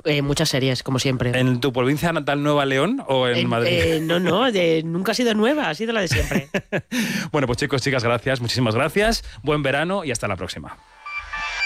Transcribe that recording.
Muchas series, como siempre. ¿En tu provincia natal Nueva León o en Madrid? No, nunca ha sido nueva, ha sido la de siempre. Bueno, pues chicos, chicas, gracias, muchísimas gracias. Buen verano y hasta la próxima.